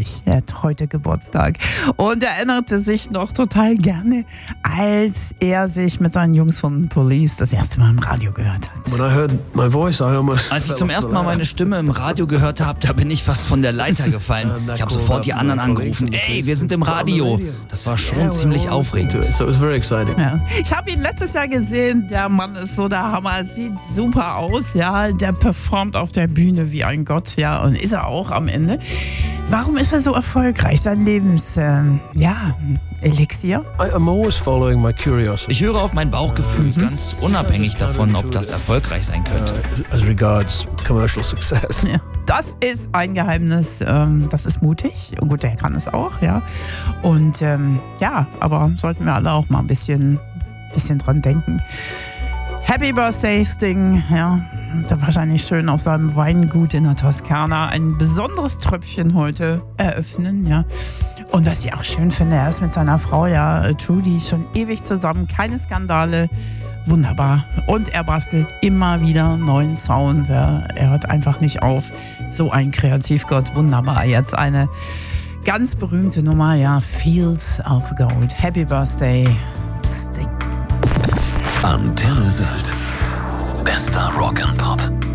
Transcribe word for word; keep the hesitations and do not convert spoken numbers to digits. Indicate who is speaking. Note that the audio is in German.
Speaker 1: vierundvierzig. Er hat heute Geburtstag und erinnerte sich noch total gerne, als er sich mit seinen Jungs von Police das erste Mal im Radio gehört hat.
Speaker 2: When I heard my voice, I almost
Speaker 3: Als ich zum ersten Mal meine Stimme im Radio gehört habe, da bin ich fast von der Leiter gefallen. Ich habe sofort die anderen angerufen. Ey, wir sind im Radio. Das war schon ziemlich aufregend.
Speaker 2: So it was very exciting.
Speaker 1: Ja. Ich habe ihn letztes Jahr gesehen. Der Mann ist so der Hammer. Sieht super aus. Ja, der performt auf der Bühne wie ein Gott. Ja, und ist er auch am Ende. Warum ist er so erfolgreich? Sein Lebens, ähm, ja, Elixier?
Speaker 2: I, I'm always following my curiosity.
Speaker 3: Ich höre auf mein Bauchgefühl, ganz unabhängig davon, ob das erfolgreich sein könnte.
Speaker 2: Uh, as regards commercial success.
Speaker 1: Ja. Das ist ein Geheimnis, ähm, das ist mutig. Und gut, der kann es auch, ja. Und ähm, ja, aber sollten wir alle auch mal ein bisschen, bisschen dran denken. Happy Birthday, Sting, ja. Da wahrscheinlich schön auf seinem Weingut in der Toskana ein besonderes Tröpfchen heute eröffnen, ja. Und was ich auch schön finde, er ist mit seiner Frau, ja, Trudy, schon ewig zusammen, keine Skandale. Wunderbar. Und er bastelt immer wieder neuen Sound. Ja. Er hört einfach nicht auf. So ein Kreativgott. Wunderbar. Jetzt eine ganz berühmte Nummer. Ja, Fields of Gold. Happy Birthday, Sting.
Speaker 4: Antenne Sylt. Bester Rock and Pop.